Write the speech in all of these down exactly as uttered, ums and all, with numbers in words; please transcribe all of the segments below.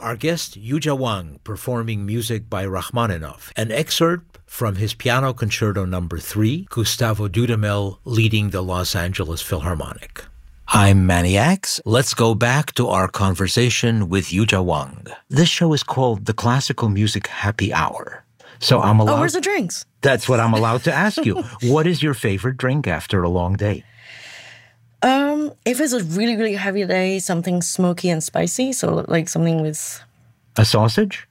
Our guest, Yuja Wang, performing music by Rachmaninoff. An excerpt from his Piano Concerto Number three, Gustavo Dudamel leading the Los Angeles Philharmonic. I'm Manny Axe. Let's go back to our conversation with Yuja Wang. This show is called the Classical Music Happy Hour. So I'm allowed... Oh, where's the drinks? That's what I'm allowed to ask you. What is your favorite drink after a long day? Um, if it's a really, really heavy day, something smoky and spicy. So like something with... A sausage?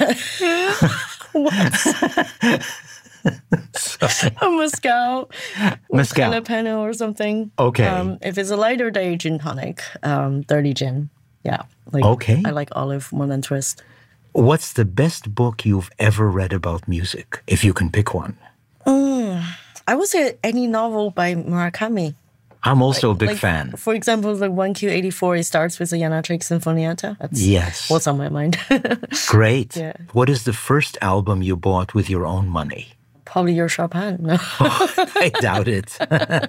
What? A mezcal. Mezcal. Jalapeno or something. Okay. Um, if it's a lighter day, gin tonic. Um, dirty gin. Yeah. Like, okay. I like olive more than twist. What's the best book you've ever read about music, if you can pick one? Mm, I would say any novel by Murakami. I'm also like, a big like, fan. For example, the one Q eighty-four, it starts with the Janatric Sinfonietta. That's yes. what's on my mind. Great. Yeah. What is the first album you bought with your own money? Probably your Chopin. No. Oh, I doubt it.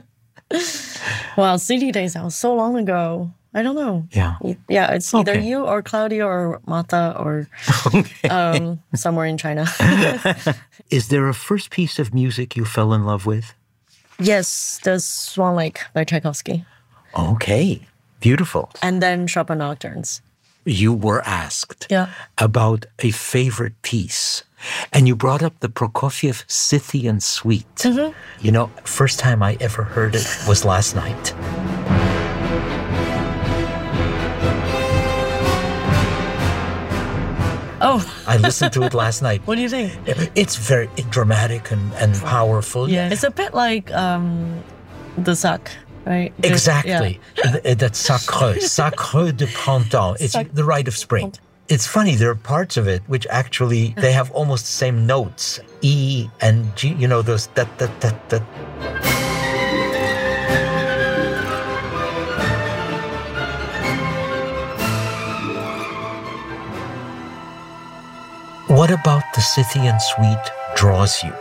Wow, C D days, that was so long ago. I don't know. Yeah. Yeah, it's either okay. you or Claudio or Mata or okay. um, somewhere in China. Is there a first piece of music you fell in love with? Yes, there's Swan Lake by Tchaikovsky. Okay, beautiful. And then Chopin Nocturnes. You were asked yeah. about a favorite piece, and you brought up the Prokofiev Scythian Suite. Mm-hmm. You know, first time I ever heard it was last night. Oh. I listened to it last night. What do you think? It's very dramatic and, and powerful. Yeah, it's a bit like um, the Sac, right? Exactly. Yeah. The, the Sacre, Sacre de Printemps. It's Sac- the rite of spring. It's funny, there are parts of it which actually, they have almost the same notes. E and G, you know, those, that, that, that, that. What about the Scythian Suite draws you?